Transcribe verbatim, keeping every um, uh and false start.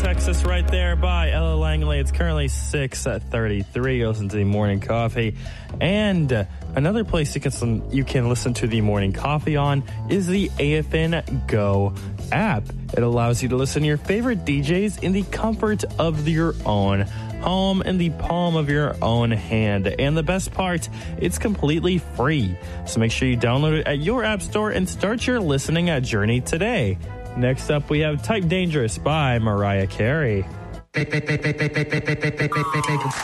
Texas right there by Ella Langley. It's currently six thirty-three. You listen to the Morning Coffee. And uh, another place you can, you can listen to the Morning Coffee on is the A F N Go app. It allows you to listen to your favorite D Js in the comfort of your own home, in the palm of your own hand. And the best part, it's completely free. So make sure you download it at your app store and start your listening journey today. Next up, we have Type Dangerous by Mariah Carey.